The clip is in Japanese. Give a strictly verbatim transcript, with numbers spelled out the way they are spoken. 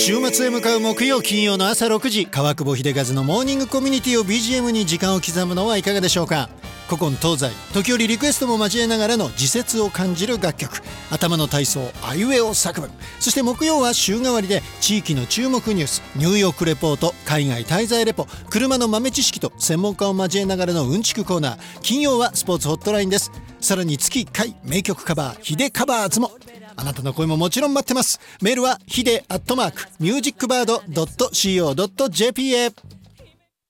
週末へ向かう木曜金曜の朝ろくじ、川久保秀和のモーニングコミュニティを ビージーエム に時間を刻むのはいかがでしょうか。古今東西、時折リクエストも交えながらの時節を感じる楽曲、頭の体操あいうえお作文、そして木曜は週替わりで地域の注目ニュース、ニューヨークレポート、海外滞在レポ、車の豆知識と専門家を交えながらのうんちくコーナー、金曜はスポーツホットラインです。さらに月いっかい名曲カバーヒデカバーズも。あなたの声ももちろん待ってます。メールはヒデアットマークミュージックバードドットシーオードットジェーピー へ。